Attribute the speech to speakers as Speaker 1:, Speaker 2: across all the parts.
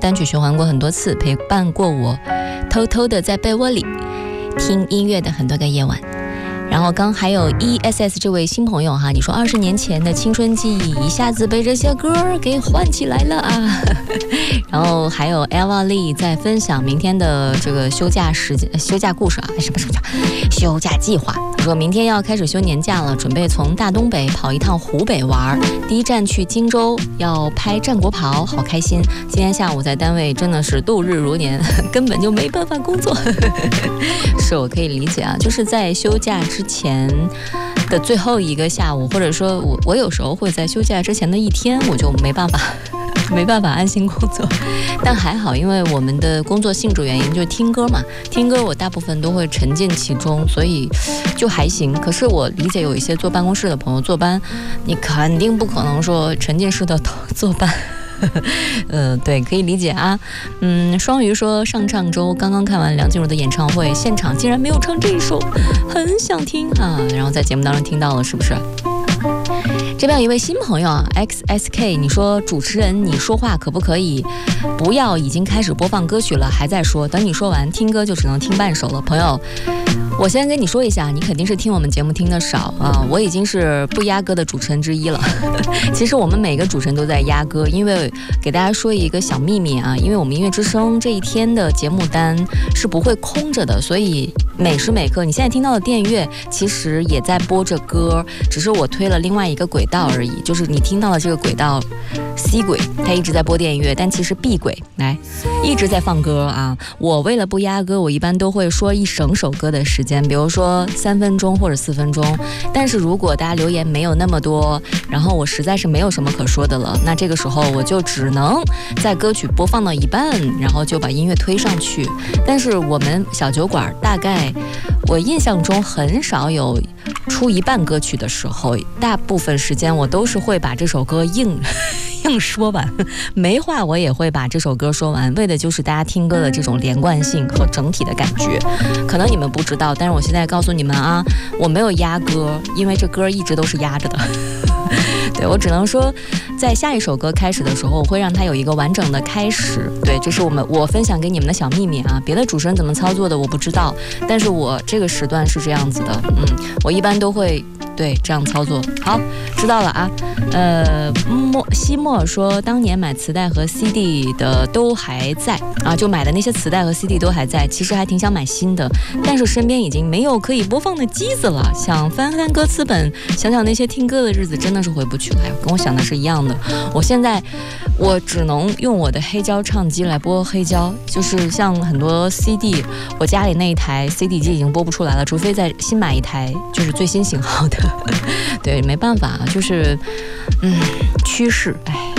Speaker 1: 单曲循环过很多次，陪伴过我偷偷的在被窝里听音乐的很多个夜晚。然后刚还有 ESS 这位新朋友哈，你说20年前的青春记忆一下子被这些歌给唤起来了啊。然后还有 Eva Lee 在分享明天的这个休假故事啊，什么休假计划，说明天要开始休年假了，准备从大东北跑一趟湖北玩，第一站去荆州，要拍战国袍，好开心。今天下午在单位真的是度日如年，根本就没办法工作。是我可以理解啊，就是在休假之前的最后一个下午，或者说我有时候会在休假之前的一天，我就没办法安心工作。但还好，因为我们的工作性质原因，就是听歌嘛，听歌我大部分都会沉浸其中，所以就还行。可是我理解有一些坐办公室的朋友坐班，你肯定不可能说沉浸式的坐班。对，可以理解啊。双鱼说上周刚刚看完梁静茹的演唱会，现场竟然没有唱这一首，很想听啊。然后在节目当中听到了，是不是？这边有一位新朋友啊 XSK， 你说主持人你说话可不可以不要已经开始播放歌曲了还在说，等你说完听歌就只能听半首了。朋友，我先跟你说一下，你肯定是听我们节目听得少啊，我已经是不压歌的主持人之一了。其实我们每个主持人都在压歌，因为给大家说一个小秘密啊，因为我们音乐之声这一天的节目单是不会空着的，所以每时每刻你现在听到的电乐其实也在播着歌，只是我推了另外一个轨道而已，就是你听到的这个轨道 C 轨它一直在播电乐，但其实 B 轨来一直在放歌啊。我为了不压歌，我一般都会说一整首歌的时间，比如说3分钟或者4分钟。但是如果大家留言没有那么多，然后我实在是没有什么可说的了，那这个时候我就只能在歌曲播放到一半，然后就把音乐推上去。但是我们小酒馆大概我印象中很少有出一半歌曲的时候，大部分时间我都是会把这首歌硬说完，没话我也会把这首歌说完，为的就是大家听歌的这种连贯性和整体的感觉。可能你们不知道，但是我现在告诉你们啊，我没有压歌，因为这歌一直都是压着的。对，我只能说在下一首歌开始的时候，我会让它有一个完整的开始。对，这是我分享给你们的小秘密啊，别的主持人怎么操作的我不知道，但是我这个时段是这样子的，我一般都会对这样操作。好，知道了啊。西莫说当年买磁带和 CD 的都还在啊，就买的那些磁带和 CD 都还在，其实还挺想买新的，但是身边已经没有可以播放的机子了，想翻翻歌词本，想想那些听歌的日子真的是回不去了，跟我想的是一样的。现在我只能用我的黑胶唱机来播黑胶，就是像很多 CD， 我家里那一台 CD 机已经播不出来了，除非再新买一台就是最新型号的。对，没办法，就是趋势，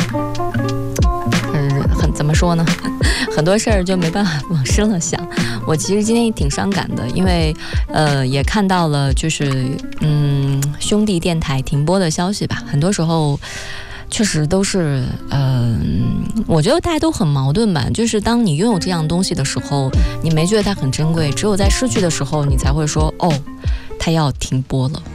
Speaker 1: 怎么说呢？很多事儿就没办法往深了想。我其实今天也挺伤感的，因为也看到了就是兄弟电台停播的消息吧。很多时候确实都是我觉得大家都很矛盾吧，就是当你拥有这样东西的时候，你没觉得它很珍贵，只有在失去的时候你才会说哦，它要停播了。